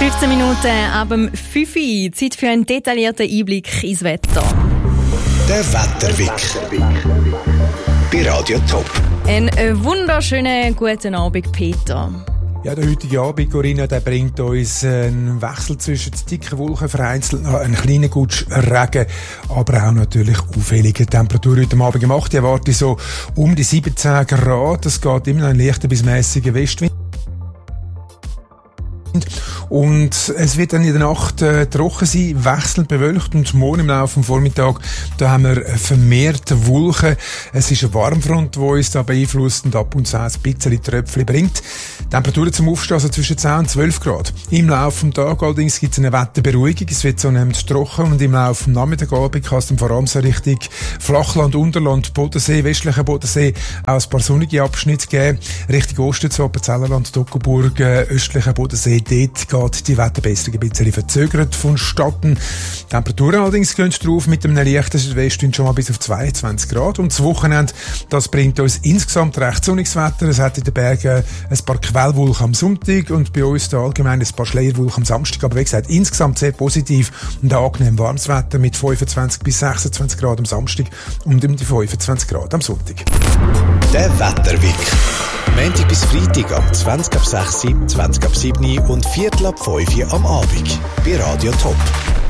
15 Minuten ab dem 5 Uhr. Zeit für einen detaillierten Einblick ins Wetter. Der Wetterwick bei Radio Top. Einen wunderschönen guten Abend, Peter. Ja, der heutige Abend, Corinna, der bringt uns einen Wechsel zwischen dicken Wolken, vereinzelt noch einen kleinen Gutsch Regen, aber auch natürlich auffällige Temperaturen heute Abend gemacht. Ich erwarte so um die 17 Grad. Es geht immer noch ein leichter bis mäßiger Westwind. Und es wird dann in der Nacht trocken sein, wechselnd bewölkt, und morgen im Laufe des Vormittags, da haben wir vermehrt Wolken. Es ist eine Warmfront, die uns da beeinflusst und ab und zu ein bisschen Tröpfchen bringt. Temperaturen zum Aufstehen also zwischen 10 und 12 Grad. Im Laufe des Tages allerdings gibt es eine Wetterberuhigung. Es wird zunehmend trocken und im Laufe des Nachmittagabend kann es dann vor allem so Richtung Flachland, Unterland, Bodensee, westlicher Bodensee auch ein paar sonnige Abschnitte geben. Richtung Osten zu Appenzellerland, Toggenburg, östlicher Bodensee, dort geht die Wetterbesserung ein bisschen verzögert vonstatten. Temperaturen allerdings gehen drauf mit einem leichten Südwestwind schon mal bis auf 22 Grad. Und das Wochenende, das bringt uns insgesamt recht sonniges Wetter. Es hat in den Bergen ein paar Quellwolken am Sonntag und bei uns da allgemein ein paar Schleierwolken am Samstag. Aber wie gesagt, insgesamt sehr positiv und angenehm warmes Wetter mit 25 bis 26 Grad am Samstag und um die 25 Grad am Sonntag. Der Wetterwick. Montag bis Freitag am 20 ab 6, 20 ab 7 und 4 ab 5 am Abend bei Radio Top.